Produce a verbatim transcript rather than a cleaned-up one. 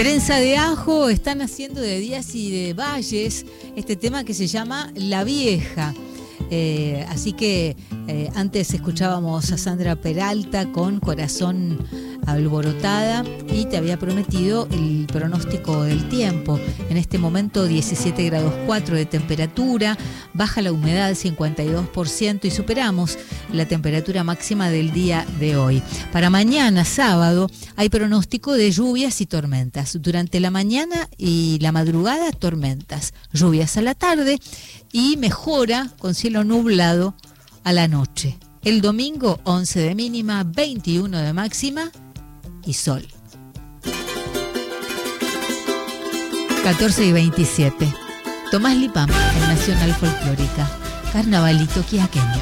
Trenza de Ajo están haciendo de Díaz y de Valles este tema que se llama La Vieja. Eh, así que eh, antes escuchábamos a Sandra Peralta con Corazón Alborotada y te había prometido el pronóstico del tiempo. En este momento diecisiete grados cuatro de temperatura, baja la humedad cincuenta y dos por ciento y superamos la temperatura máxima del día de hoy. Para mañana sábado hay pronóstico de lluvias y tormentas. Durante la mañana y la madrugada tormentas, lluvias a la tarde y mejora con cielo nublado a la noche. El domingo once de mínima, veintiuno de máxima y sol. catorce y veintisiete. Tomás Lipam en Nacional Folclórica. Carnavalito quiaqueño.